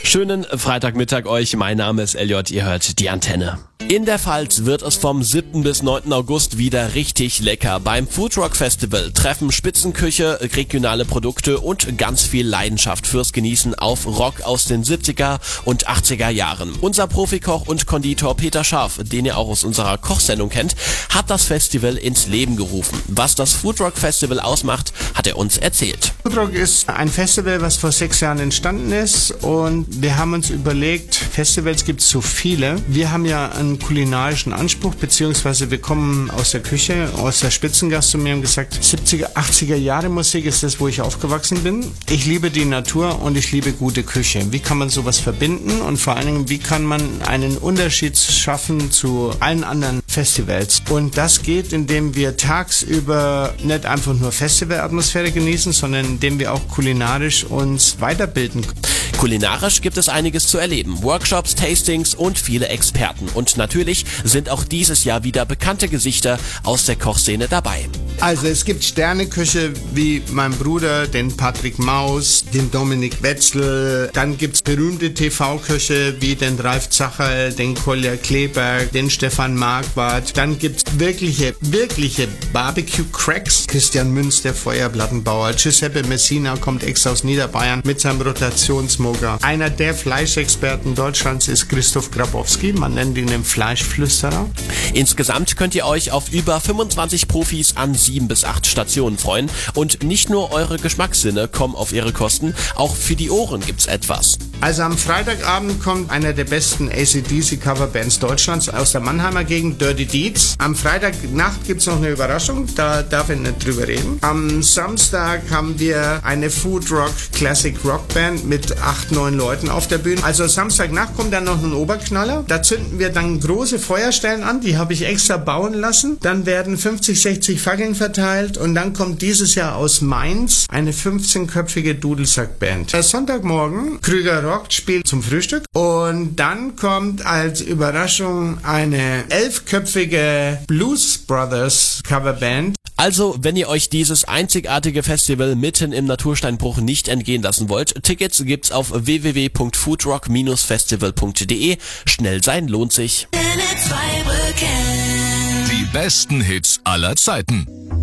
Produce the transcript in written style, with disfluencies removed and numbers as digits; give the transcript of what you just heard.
Schönen Freitagmittag euch, mein Name ist Elliot, ihr hört die Antenne. In der Pfalz wird es vom 7. bis 9. August wieder richtig lecker. Beim Foodrock Festival treffen Spitzenküche, regionale Produkte und ganz viel Leidenschaft fürs Genießen auf Rock aus den 70er und 80er Jahren. Unser Profikoch und Konditor Peter Scharf, den ihr auch aus unserer Kochsendung kennt, hat das Festival ins Leben gerufen. Was das Foodrock Festival ausmacht, hat er uns erzählt. Foodrock ist ein Festival, was vor 6 Jahren entstanden ist, und wir haben uns überlegt, Festivals gibt es so viele. Wir haben ja einen kulinarischen Anspruch, beziehungsweise wir kommen aus der Küche, aus der Spitzengastronomie und gesagt, 70er, 80er Jahre Musik ist das, wo ich aufgewachsen bin. Ich liebe die Natur und ich liebe gute Küche. Wie kann man sowas verbinden und vor allen Dingen, wie kann man einen Unterschied schaffen zu allen anderen Festivals? Und das geht, indem wir tagsüber nicht einfach nur Festivalatmosphäre genießen, sondern indem wir auch kulinarisch uns weiterbilden. Kulinarisch gibt es einiges zu erleben. Workshops, Tastings und viele Experten. Und natürlich sind auch dieses Jahr wieder bekannte Gesichter aus der Kochszene dabei. Also es gibt Sterneköche wie mein Bruder, den Patrick Maus, den Dominik Wetzel. Dann gibt's berühmte TV-Köche wie den Ralf Zacherl, den Kolja Kleberg, den Stefan Marquardt. Dann gibt's wirkliche Barbecue-Cracks. Christian Münz, der Feuerplattenbauer. Giuseppe Messina kommt extra aus Niederbayern mit seinem Rotationsmoker. Einer der Fleischexperten Deutschlands ist Christoph Grabowski. Man nennt ihn den Fleischflüsterer. Insgesamt könnt ihr euch auf über 25 Profis an 7 bis 8 Stationen freuen. Und nicht nur eure Geschmackssinne kommen auf ihre Kosten, auch für die Ohren gibt's etwas. Also am Freitagabend kommt einer der besten AC/DC-Coverbands Deutschlands aus der Mannheimer Gegend, Dirty Deeds. Am Freitagnacht gibt's noch eine Überraschung, da darf ich nicht drüber reden. Am Samstag haben wir eine Foodrock Classic Rock Band mit 8, 9 Leuten auf der Bühne. Also Samstagnacht kommt dann noch ein Oberknaller. Da zünden wir dann große Feuerstellen an, die habe ich extra bauen lassen. Dann werden 50, 60 Fackeln verteilt und dann kommt dieses Jahr aus Mainz eine 15-köpfige Dudelsackband. Sonntagmorgen, Krüger Rockt spielt zum Frühstück und dann kommt als Überraschung eine 11-köpfige Blues Brothers Coverband. Also, wenn ihr euch dieses einzigartige Festival mitten im Natursteinbruch nicht entgehen lassen wollt, Tickets gibt's auf www.foodrock-festival.de. Schnell sein lohnt sich. Die besten Hits aller Zeiten.